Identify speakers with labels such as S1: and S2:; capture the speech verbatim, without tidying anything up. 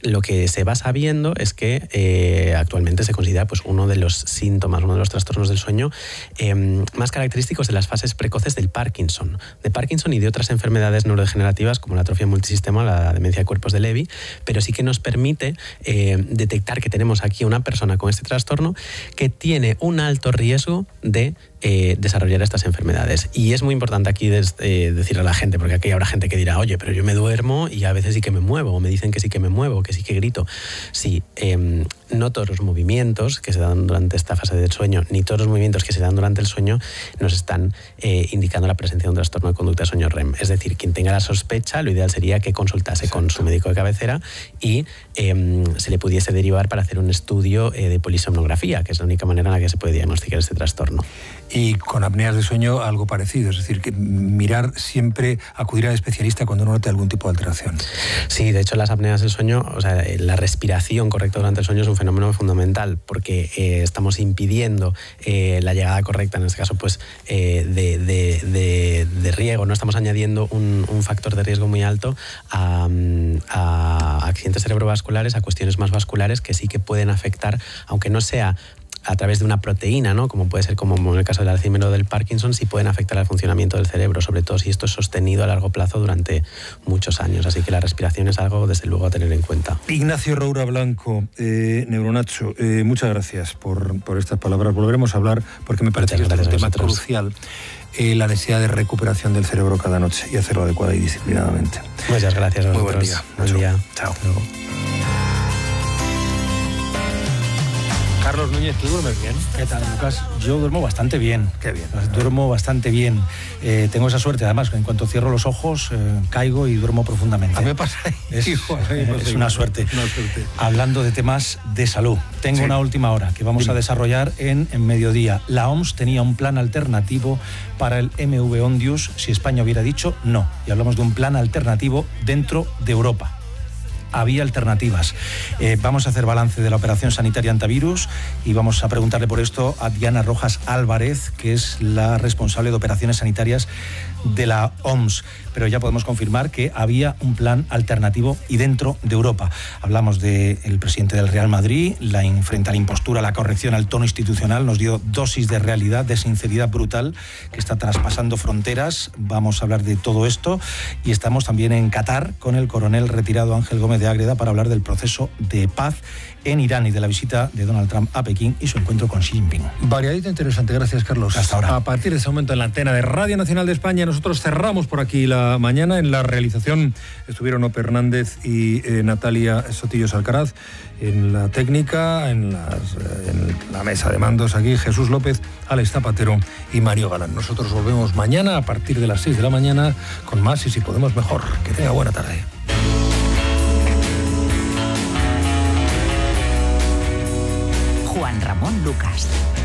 S1: lo que se va sabiendo es que eh, actualmente se considera pues, uno de los síntomas, uno de los trastornos del sueño eh, más característicos de las fases precoces del Parkinson, de Parkinson y de otras enfermedades neurodegenerativas como la atrofia multisistema, la demencia de cuerpos de Levy, pero sí que nos permite eh, detectar que tenemos aquí una persona con este trastorno que tiene un alto riesgo de eh, desarrollar estas enfermedades. Y es muy importante aquí des, eh, decirle a la gente, porque aquí habrá gente que dirá, oye, pero yo me duermo y a veces sí que me muevo, o me dicen que sí que me muevo, que sí que grito. Sí, eh, no todos los movimientos que se dan durante esta fase del sueño, ni todos los movimientos que se dan durante el sueño nos están eh, indicando la presencia de un trastorno de conducta de sueño R E M. Es decir, quien tenga la sospecha, lo ideal sería que consultase Exacto. con su médico de cabecera y eh, se le pudiese derivar para hacer un estudio eh, de polisomnografía, que es la única manera en la que se puede diagnosticar este trastorno.
S2: Y con apneas de sueño algo parecido, es decir, que mirar siempre, acudir al especialista cuando uno note algún tipo de alteración.
S1: Sí, de hecho las apneas del sueño, o sea, la respiración correcta durante el sueño es un fenómeno fundamental porque eh, estamos impidiendo eh, la llegada correcta, en este caso, pues, eh, de, de, de, de riego, no estamos añadiendo un, un factor de riesgo muy alto a, a accidentes cerebrovasculares, a cuestiones más vasculares que sí que pueden afectar, aunque no sea a través de una proteína, ¿no? Como puede ser como en el caso del Alzheimer o del Parkinson, sí pueden afectar al funcionamiento del cerebro, sobre todo si esto es sostenido a largo plazo durante muchos años. Así que la respiración es algo, desde luego, a tener en cuenta.
S2: Ignacio Roura Blanco, eh, Neuronacho, eh, muchas gracias por, por estas palabras. Volveremos a hablar porque me parece muchas que es un tema crucial. Eh, la necesidad de recuperación del cerebro cada noche y hacerlo adecuada y disciplinadamente.
S1: Muchas gracias a
S2: Muy
S1: vosotros.
S2: buen día.
S1: Buen día.
S2: Chao. Carlos Núñez, ¿tú duermes bien?
S3: ¿Qué tal, Lucas? Yo duermo bastante bien.
S2: Qué bien.
S3: Duermo bastante bien. Eh, tengo esa suerte, además, que en cuanto cierro los ojos, eh, caigo y duermo profundamente.
S2: A mí me pasa
S3: Es,
S2: igual,
S3: eh,
S2: me pasa
S3: es una suerte.
S2: Una suerte.
S3: Hablando de temas de salud, tengo sí. una última hora que vamos Dime. a desarrollar en, en mediodía. La O M S tenía un plan alternativo para el M V Ondius si España hubiera dicho no. Y hablamos de un plan alternativo dentro de Europa. Había alternativas. Eh, vamos a hacer balance de la operación sanitaria antivirus y vamos a preguntarle por esto a Diana Rojas Álvarez, que es la responsable de operaciones sanitarias de la O M S. Pero ya podemos confirmar que había un plan alternativo y dentro de Europa. Hablamos del presidente del Real Madrid, la frente a la impostura, la corrección al tono institucional, nos dio dosis de realidad, de sinceridad brutal, que está traspasando fronteras. Vamos a hablar de todo esto y estamos también en Qatar con el coronel retirado Ángel Gómez de Ágreda para hablar del proceso de paz en Irán y de la visita de Donald Trump a Pekín y su encuentro con Xi Jinping.
S2: Variadito interesante, gracias Carlos.
S3: Hasta ahora.
S2: A partir de ese momento en la antena de Radio Nacional de España, nosotros cerramos por aquí la mañana. En la realización estuvieron Ope Hernández y eh, Natalia Sotillos Alcaraz. En la técnica, en, las, eh, en la mesa de mandos aquí, Jesús López, Alex Zapatero y Mario Galán. Nosotros volvemos mañana a partir de las seis de la mañana con más y si podemos mejor. Que tenga buena tarde.
S4: Juan Ramón Lucas.